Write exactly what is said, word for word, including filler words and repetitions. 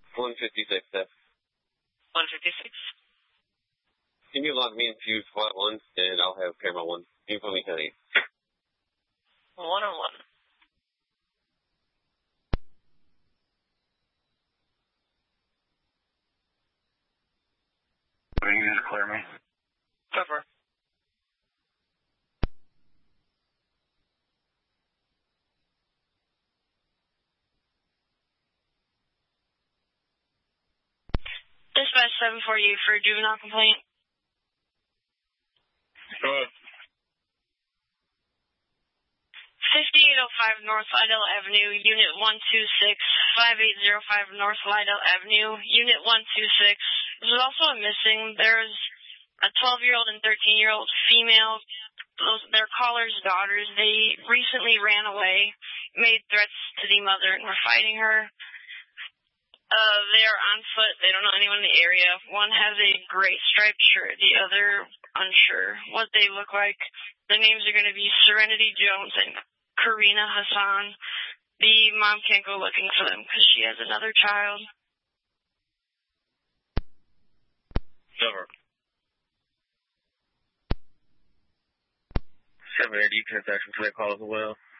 one fifty-six, sir. one fifty-six. Can you log me into SWAT one, and I'll have Paramount one. You can put me to eight. one oh one. What do you need to clear me? Cover. Dispatch seven forty-eight for a juvenile complaint. Go ahead. fifty-eight oh five North Lydell Avenue, Unit one two six, five eight zero five North Lydell Avenue, Unit one two six. There's also a missing. There's a twelve-year-old and thirteen-year-old female. Those, they're callers' daughters. They recently ran away, made threats to the mother, and were fighting her. Uh, they are on foot. They don't know anyone in the area. One has a gray striped shirt. The other, unsure what they look like. The names are going to be Serenity Jones and Karina Hassan. The mom can't go looking for them because she has another child. Cover. seven eighty, transaction to that call as well.